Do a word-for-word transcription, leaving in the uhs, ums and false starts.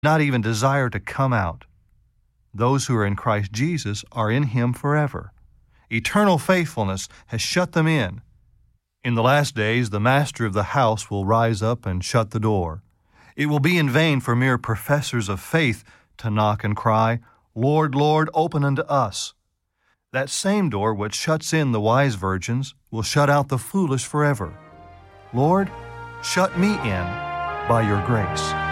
not even desire to come out. Those who are in Christ Jesus are in Him forever. Eternal faithfulness has shut them in. In the last days, the master of the house will rise up and shut the door. It will be in vain for mere professors of faith to knock and cry, "Lord, Lord, open unto us." That same door which shuts in the wise virgins will shut out the foolish forever. Lord, shut me in by your grace.